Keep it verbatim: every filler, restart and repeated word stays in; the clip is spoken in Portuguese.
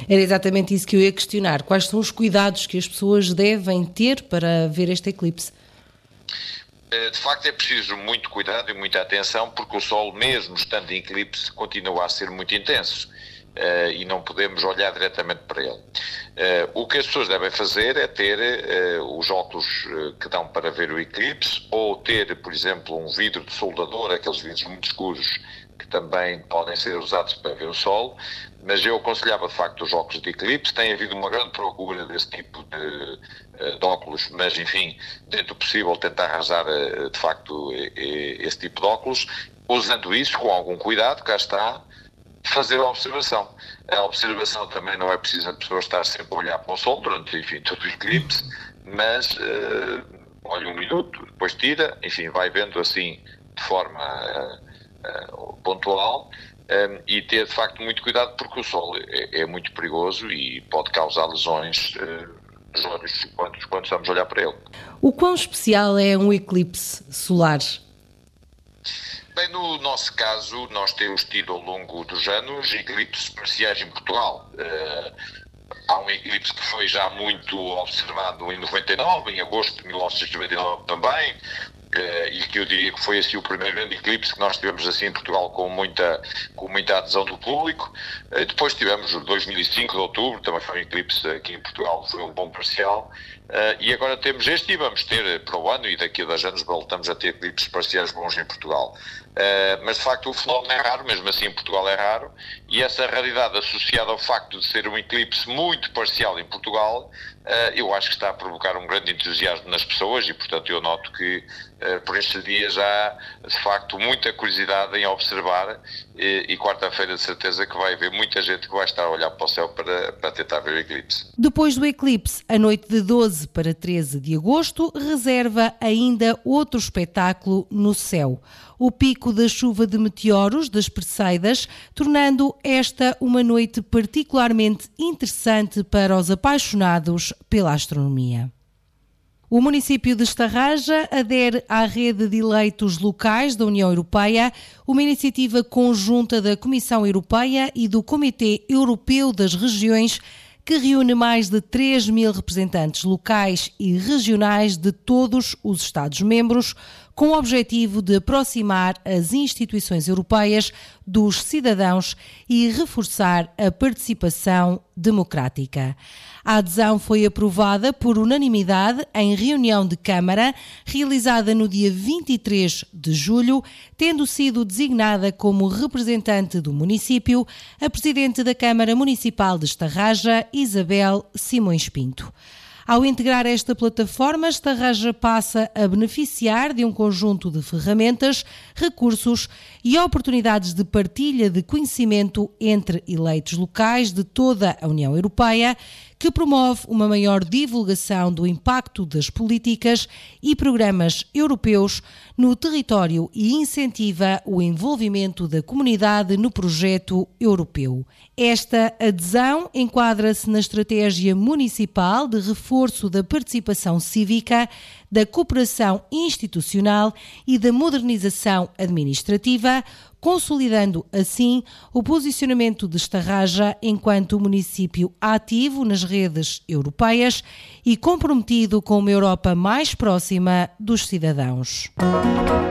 Era exatamente isso que eu ia questionar. Quais são os cuidados que as pessoas devem ter para ver este eclipse? De facto é preciso muito cuidado e muita atenção, porque o Sol, mesmo estando em eclipse, continua a ser muito intenso uh, e não podemos olhar diretamente para ele. Uh, o que as pessoas devem fazer é ter uh, os óculos uh, que dão para ver o eclipse, ou ter, por exemplo, um vidro de soldador, aqueles vidros muito escuros, que também podem ser usados para ver o Sol, mas eu aconselhava de facto os óculos de eclipse. Tem havido uma grande procura desse tipo de, de óculos, mas enfim, dentro do possível tentar arranjar de facto esse tipo de óculos, usando isso com algum cuidado, cá está, fazer a observação. A observação também não é preciso a pessoa estar sempre a olhar para o Sol durante, enfim, todo o eclipse, mas uh, olha um minuto, depois tira, enfim, vai vendo assim de forma uh, Uh, pontual, um, e ter de facto muito cuidado, porque o Sol é, é muito perigoso e pode causar lesões uh, nos olhos quando, quando estamos a olhar para ele. O quão especial é um eclipse solar? Bem, no nosso caso, nós temos tido ao longo dos anos eclipses parciais em Portugal. Uh, há um eclipse que foi já muito observado em noventa e nove, em agosto de mil novecentos e noventa e nove também. Uh, e que eu diria que foi assim o primeiro grande eclipse que nós tivemos assim em Portugal com muita, com muita adesão do público. Uh, depois tivemos o dois mil e cinco de outubro, também foi um eclipse aqui em Portugal, foi um bom parcial. Uh, e agora temos este e vamos ter para o ano, e daqui a dois anos voltamos a ter eclipses parciais bons em Portugal. Uh, mas de facto o fenómeno é raro, mesmo assim em Portugal é raro, e essa raridade associada ao facto de ser um eclipse muito parcial em Portugal, uh, eu acho que está a provocar um grande entusiasmo nas pessoas, e portanto eu noto que uh, por estes dias há de facto muita curiosidade em observar, e, e quarta-feira de certeza que vai haver muita gente que vai estar a olhar para o céu para, para tentar ver o eclipse. Depois do eclipse, a noite de doze para treze de agosto reserva ainda outro espetáculo no céu: o pico da chuva de meteoros das Perseidas, tornando esta uma noite particularmente interessante para os apaixonados pela astronomia. O município de Estarraja adere à rede de eleitos locais da União Europeia, uma iniciativa conjunta da Comissão Europeia e do Comitê Europeu das Regiões, que reúne mais de três mil representantes locais e regionais de todos os Estados-membros, com o objetivo de aproximar as instituições europeias dos cidadãos e reforçar a participação democrática. A adesão foi aprovada por unanimidade em reunião de Câmara, realizada no dia vinte e três de julho, tendo sido designada como representante do município a Presidente da Câmara Municipal de Estarraja, Isabel Simões Pinto. Ao integrar esta plataforma, Estarraja passa a beneficiar de um conjunto de ferramentas, recursos e oportunidades de partilha de conhecimento entre eleitos locais de toda a União Europeia, que promove uma maior divulgação do impacto das políticas e programas europeus no território e incentiva o envolvimento da comunidade no projeto europeu. Esta adesão enquadra-se na estratégia municipal de reforço da participação cívica, da cooperação institucional e da modernização administrativa, consolidando assim o posicionamento de Estarraja enquanto município ativo nas redes europeias e comprometido com uma Europa mais próxima dos cidadãos.